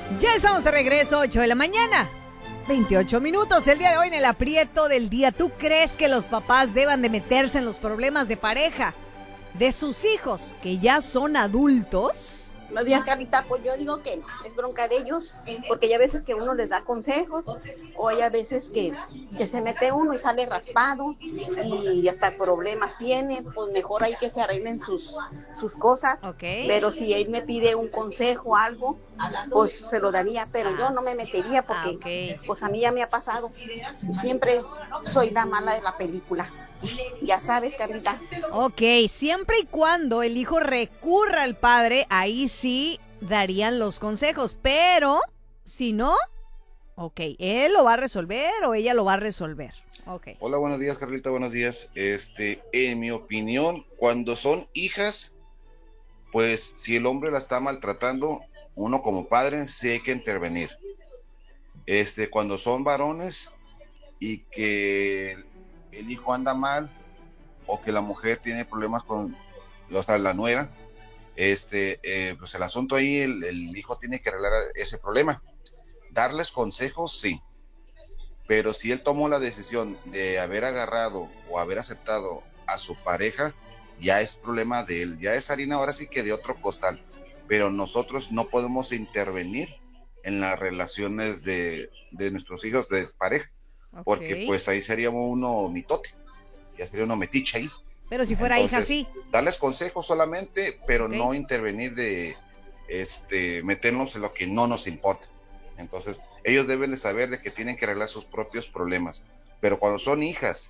Ya estamos de regreso, 8 de la mañana. 28 minutos el día de hoy en el aprieto del día. ¿Tú crees que los papás deban de meterse en los problemas de pareja de sus hijos que ya son adultos? Buenos días, Carlita. Pues yo digo que no, es bronca de ellos, porque hay veces que uno les da consejos, o hay a veces que se mete uno y sale raspado y hasta problemas tiene. Pues mejor hay que se arreglen sus cosas. Okay. Pero si él me pide un consejo o algo, pues se lo daría, pero yo no me metería porque pues a mí ya me ha pasado. Siempre soy la mala de la película. Ya sabes, Carlita. Ok, siempre y cuando el hijo recurra al padre, ahí sí darían los consejos, pero si no, ok, él lo va a resolver o ella lo va a resolver. Okay. Hola, buenos días, Carlita, buenos días. En mi opinión, cuando son hijas, pues si el hombre la está maltratando, uno como padre sí hay que intervenir. Cuando son varones y que el hijo anda mal o que la mujer tiene problemas con la nuera, pues el asunto ahí, el hijo tiene que arreglar ese problema. Darles consejos, sí, pero si él tomó la decisión de haber agarrado o haber aceptado a su pareja, ya es problema de él, ya es harina ahora sí que de otro costal, pero nosotros no podemos intervenir en las relaciones de nuestros hijos de pareja. Okay. Porque pues ahí sería uno mitote, ya sería uno metiche ahí. Pero si fuera hija, sí. Darles consejos solamente, pero no intervenir de meternos en lo que no nos importa. Entonces, ellos deben de saber de que tienen que arreglar sus propios problemas. Pero cuando son hijas,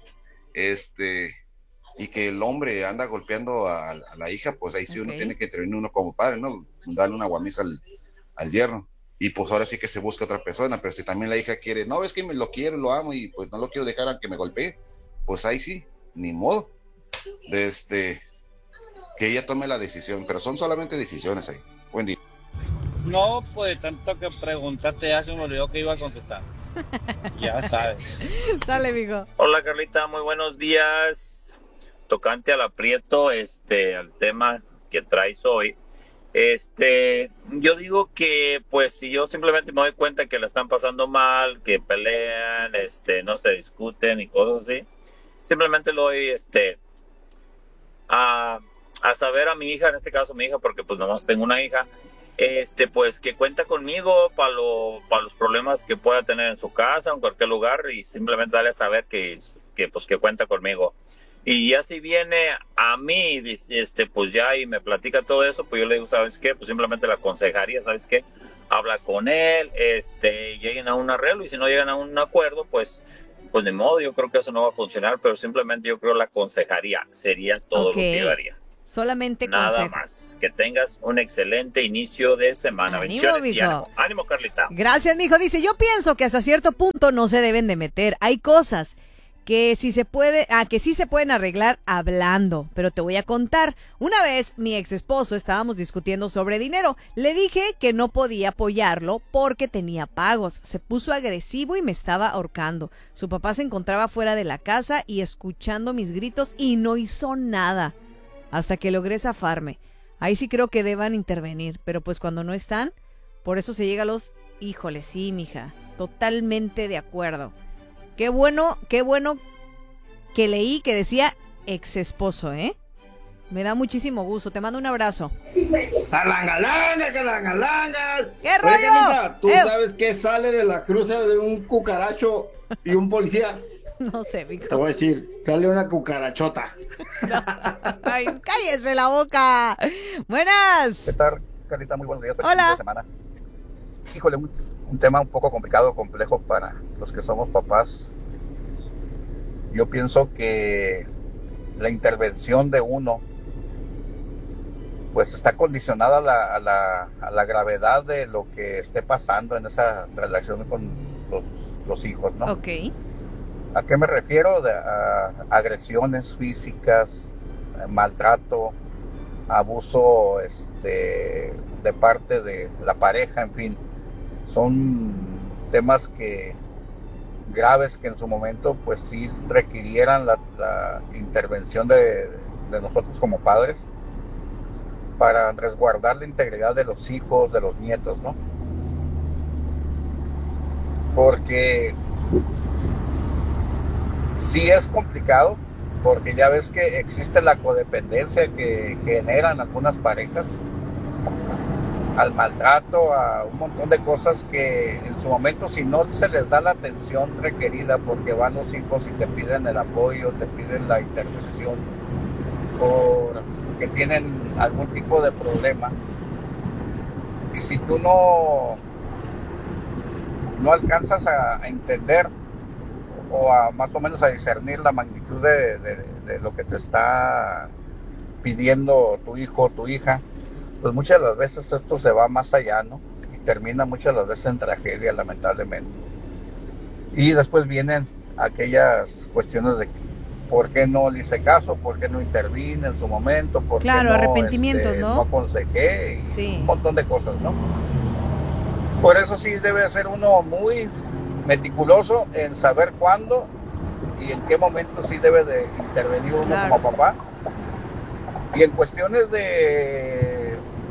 y que el hombre anda golpeando a la hija, pues ahí sí uno tiene que intervenir uno como padre, ¿no? Darle una guamisa al yerno. Y pues ahora sí que se busca otra persona, pero si también la hija quiere, no, es que me lo quiero, lo amo y pues no lo quiero dejar a que me golpee, pues ahí sí, ni modo, que ella tome la decisión, pero son solamente decisiones ahí. Buen día. No, pues tanto que preguntaste ya se me olvidó que iba a contestar. Ya sabes. Dale, mijo. Hola, Carlita, muy buenos días. Tocante al aprieto, al tema que traes hoy. Yo digo que pues si yo simplemente me doy cuenta que la están pasando mal, que pelean, no se discuten y cosas así, simplemente lo doy a saber a mi hija, en este caso mi hija, porque pues nomás tengo una hija, pues que cuenta conmigo para los problemas que pueda tener en su casa o en cualquier lugar, y simplemente darle a saber que cuenta conmigo. Y ya si viene a mí, pues ya y me platica todo eso, pues yo le digo, ¿sabes qué? Pues simplemente la aconsejaría, ¿sabes qué? Habla con él, lleguen a un arreglo, y si no llegan a un acuerdo, pues de modo, yo creo que eso no va a funcionar, pero simplemente yo creo la aconsejaría, sería todo lo que yo haría. Solamente nada consejo. más. Que tengas un excelente inicio de semana. Bendiciones y ánimo. Ánimo, Carlita. Gracias, mijo. Dice, yo pienso que hasta cierto punto no se deben de meter. Hay cosas que sí se pueden arreglar hablando, pero te voy a contar. Una vez mi ex esposo estábamos discutiendo sobre dinero. Le dije que no podía apoyarlo porque tenía pagos. Se puso agresivo y me estaba ahorcando. Su papá se encontraba fuera de la casa y escuchando mis gritos y no hizo nada hasta que logré zafarme. Ahí sí creo que deban intervenir, pero pues cuando no están, por eso se llega a los... Híjole, sí, mija, totalmente de acuerdo. Qué bueno que leí que decía ex esposo, ¿eh? Me da muchísimo gusto. Te mando un abrazo. ¡Calangalanga, calangalanga! ¿Qué rollo? Oye, Carlita, ¿tú sabes qué sale de la cruza de un cucaracho y un policía? No sé, mijo. Te voy a decir, sale una cucarachota. No. Ay, cállese la boca. Buenas. ¿Qué tal, Carlita? Muy buenos días. Hola. Fin de semana. Híjole, un tema un poco complicado, complejo para los que somos papás. Yo pienso que la intervención de uno pues está condicionada a la gravedad de lo que esté pasando en esa relación con los hijos, ¿no? Ok. ¿A qué me refiero? A agresiones físicas, maltrato, abuso de parte de la pareja, en fin. Son temas graves que en su momento pues sí requirieran la intervención de nosotros como padres para resguardar la integridad de los hijos, de los nietos, ¿no? porque sí es complicado, porque ya ves que existe la codependencia que generan algunas parejas al maltrato, a un montón de cosas que en su momento, si no se les da la atención requerida, porque van los hijos y te piden el apoyo, te piden la intervención, porque tienen algún tipo de problema, y si tú no alcanzas a entender o a más o menos a discernir la magnitud de lo que te está pidiendo tu hijo o tu hija, pues muchas de las veces esto se va más allá, ¿no? Y termina muchas de las veces en tragedia, lamentablemente. Y después vienen aquellas cuestiones de por qué no le hice caso, por qué no intervine en su momento, por qué claro, no, arrepentimientos, ¿no? no aconsejé, y sí, un montón de cosas, ¿no? Por eso sí debe ser uno muy meticuloso en saber cuándo y en qué momento sí debe de intervenir uno, claro, como papá. Y en cuestiones de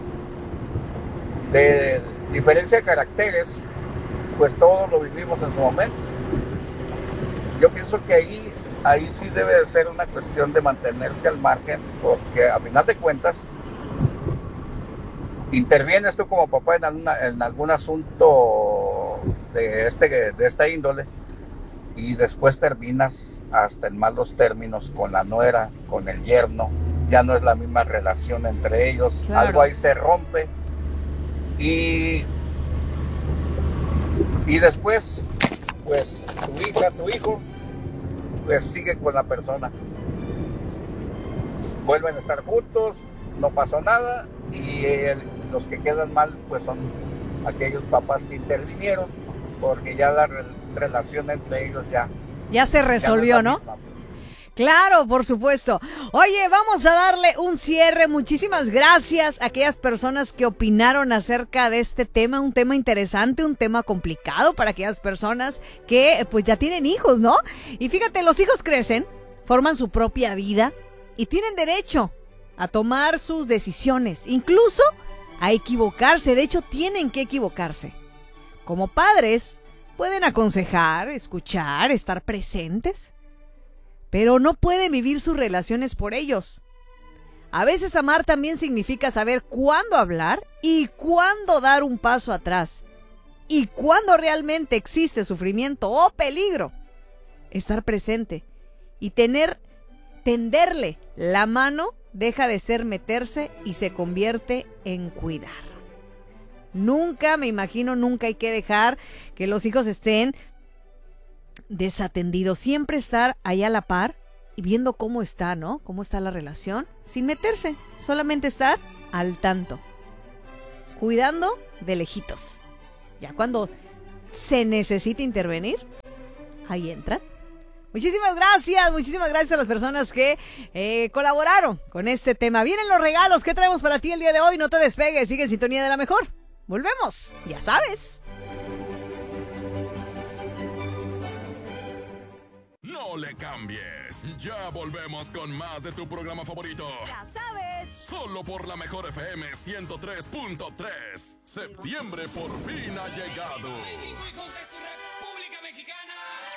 diferencia de caracteres, pues todos lo vivimos en su momento. Yo pienso que ahí sí debe de ser una cuestión de mantenerse al margen, porque a final de cuentas intervienes tú como papá en algún asunto de esta índole, y después terminas hasta en malos términos con la nuera, con el yerno. Ya no es la misma relación entre ellos, claro, algo ahí se rompe, y después pues tu hija, tu hijo pues sigue con la persona, vuelven a estar juntos, no pasó nada, y los que quedan mal pues son aquellos papás que intervinieron, porque ya la relación entre ellos ya se resolvió, ¿no? Claro, por supuesto. Oye, vamos a darle un cierre. Muchísimas gracias a aquellas personas que opinaron acerca de este tema, un tema interesante, un tema complicado para aquellas personas que pues ya tienen hijos, ¿no? Y fíjate, los hijos crecen, forman su propia vida y tienen derecho a tomar sus decisiones, incluso a equivocarse. De hecho, tienen que equivocarse. Como padres, pueden aconsejar, escuchar, estar presentes, pero no pueden vivir sus relaciones por ellos. A veces amar también significa saber cuándo hablar y cuándo dar un paso atrás, y cuándo realmente existe sufrimiento o peligro. Estar presente y tenderle la mano deja de ser meterse y se convierte en cuidar. Nunca, me imagino, nunca hay que dejar que los hijos estén desatendidos. Siempre estar ahí a la par y viendo cómo está, ¿no? Cómo está la relación, sin meterse. Solamente estar al tanto, cuidando de lejitos. Ya cuando se necesita intervenir, ahí entran. Muchísimas gracias a las personas que colaboraron con este tema. Vienen los regalos que traemos para ti el día de hoy. No te despegues, sigue en sintonía de la mejor. Volvemos, ya sabes. No le cambies. Ya volvemos con más de tu programa favorito. Ya sabes. Solo por la mejor FM 103.3. Septiembre por fin ha llegado. México, hijos de su República Mexicana.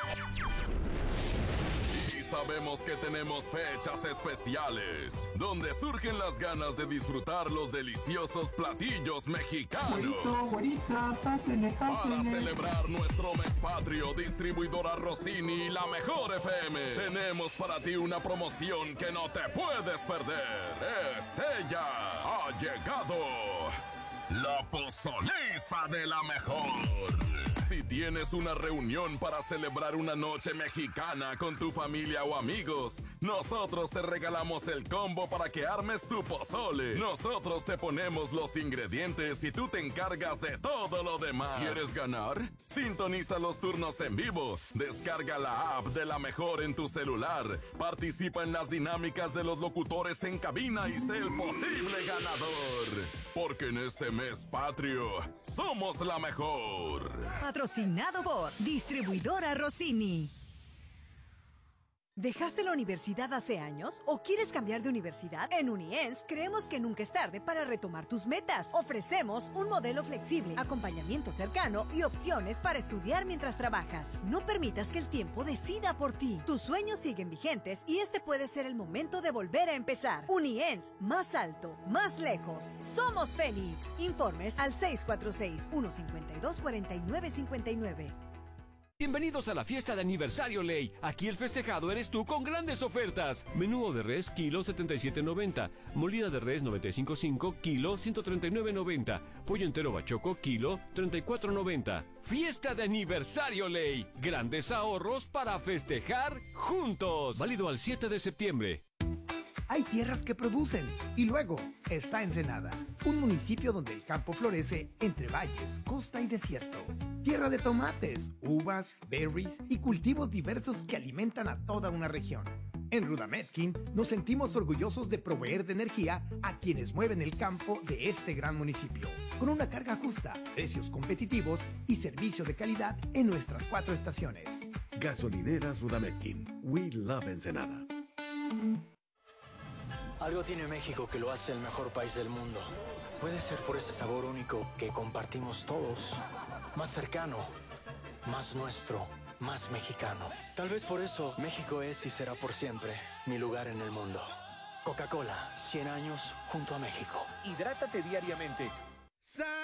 Y sabemos que tenemos fechas especiales, donde surgen las ganas de disfrutar los deliciosos platillos mexicanos. Güerita, pásenle. Para celebrar nuestro mes patrio, distribuidora Rossini y la mejor FM, tenemos para ti una promoción que no te puedes perder. Es ella. Ha llegado la pozoliza de la mejor. Si tienes una reunión para celebrar una noche mexicana con tu familia o amigos, nosotros te regalamos el combo para que armes tu pozole. Nosotros te ponemos los ingredientes y tú te encargas de todo lo demás. ¿Quieres ganar? Sintoniza los turnos en vivo. Descarga la app de La Mejor en tu celular. Participa en las dinámicas de los locutores en cabina y sé el posible ganador. Porque en este mes patrio, somos la mejor. Patrocinado por Distribuidora Rossini. ¿Dejaste la universidad hace años o quieres cambiar de universidad? En Uniens creemos que nunca es tarde para retomar tus metas. Ofrecemos un modelo flexible, acompañamiento cercano y opciones para estudiar mientras trabajas. No permitas que el tiempo decida por ti. Tus sueños siguen vigentes y este puede ser el momento de volver a empezar. Uniens, más alto, más lejos. Somos Félix. Informes al 646-152-4959. Bienvenidos a la fiesta de aniversario Ley. Aquí el festejado eres tú con grandes ofertas. Menú de res, kilo 77.90. Molida de res 95.5, kilo 139.90. Pollo entero bachoco, kilo 34.90. Fiesta de aniversario Ley. Grandes ahorros para festejar juntos. Válido al 7 de septiembre. Hay tierras que producen y luego está Ensenada, un municipio donde el campo florece entre valles, costa y desierto. Tierra de tomates, uvas, berries y cultivos diversos que alimentan a toda una región. En Rudametkin nos sentimos orgullosos de proveer de energía a quienes mueven el campo de este gran municipio, con una carga justa, precios competitivos y servicio de calidad en nuestras 4 estaciones. Gasolineras Rudametkin. We love Ensenada. Algo tiene México que lo hace el mejor país del mundo. Puede ser por ese sabor único que compartimos todos. Más cercano, más nuestro, más mexicano. Tal vez por eso México es y será por siempre mi lugar en el mundo. Coca-Cola, 100 años junto a México. Hidrátate diariamente.